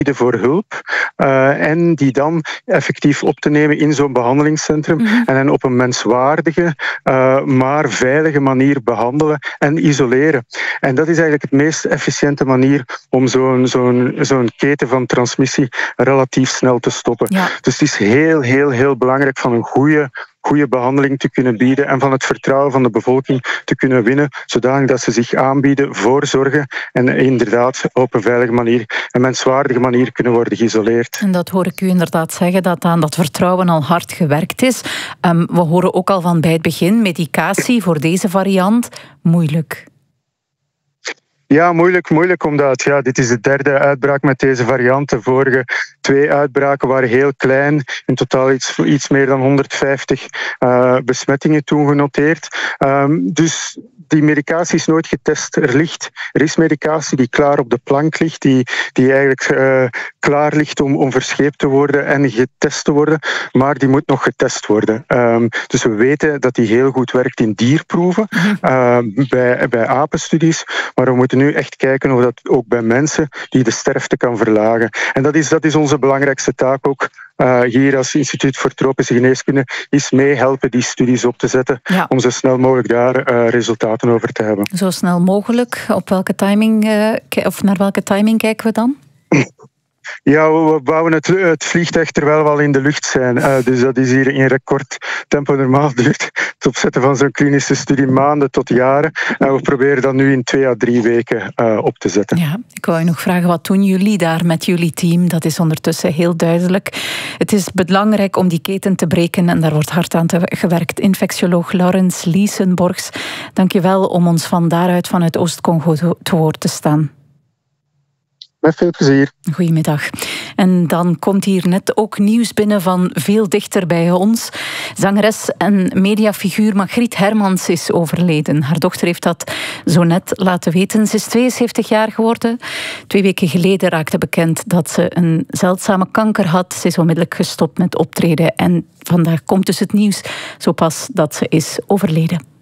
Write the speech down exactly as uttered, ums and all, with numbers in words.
voor hulp uh, en die dan effectief op te nemen in zo'n behandelingscentrum mm-hmm. en hen op een menswaardige, uh, maar veilige manier behandelen en isoleren. En dat is eigenlijk het meest efficiënte manier om zo'n, zo'n, zo'n keten van transmissie relatief snel te stoppen. Ja. Dus het is heel, heel, heel belangrijk van een goede goede behandeling te kunnen bieden en van het vertrouwen van de bevolking te kunnen winnen, zodanig dat ze zich aanbieden voor zorgen en inderdaad op een veilige manier, een menswaardige manier kunnen worden geïsoleerd. En dat hoor ik u inderdaad zeggen, dat aan dat vertrouwen al hard gewerkt is. Um, we horen ook al van bij het begin, medicatie voor deze variant, moeilijk. Ja, moeilijk, moeilijk, omdat ja, dit is de derde uitbraak met deze variant. De vorige twee uitbraken waren heel klein. In totaal iets, iets meer dan honderdvijftig uh, besmettingen toen genoteerd. Um, dus die medicatie is nooit getest. Er ligt, er is medicatie die klaar op de plank ligt, die, die eigenlijk uh, klaar ligt om, om verscheept te worden en getest te worden, maar die moet nog getest worden. Um, dus we weten dat die heel goed werkt in dierproeven, uh, bij, bij apenstudies, maar we moeten nu echt kijken of dat ook bij mensen die de sterfte kan verlagen. En dat is, dat is onze belangrijkste taak ook. Uh, hier als Instituut voor Tropische Geneeskunde is meehelpen die studies op te zetten, ja. om zo snel mogelijk daar uh, resultaten over te hebben. Zo snel mogelijk. Op welke timing, uh, of naar welke timing kijken we dan? Ja, we bouwen het, het vliegtuig terwijl we al in de lucht zijn. Uh, dus dat is hier in record tempo. Normaal duurt het opzetten van zo'n klinische studie maanden tot jaren. En we proberen dat nu in twee à drie weken uh, op te zetten. Ja, ik wou je nog vragen, wat doen jullie daar met jullie team? Dat is ondertussen heel duidelijk. Het is belangrijk om die keten te breken en daar wordt hard aan te gewerkt. Infectioloog Laurens Liesenborgs, dank je wel om ons van daaruit vanuit Oost-Congo te woord te staan. Met veel plezier. Goedemiddag. En dan komt hier net ook nieuws binnen van veel dichter bij ons. Zangeres en mediafiguur Margriet Hermans is overleden. Haar dochter heeft dat zo net laten weten. Ze is tweeënzeventig jaar geworden. Twee weken geleden raakte bekend dat ze een zeldzame kanker had. Ze is onmiddellijk gestopt met optreden. En vandaag komt dus het nieuws zo pas dat ze is overleden.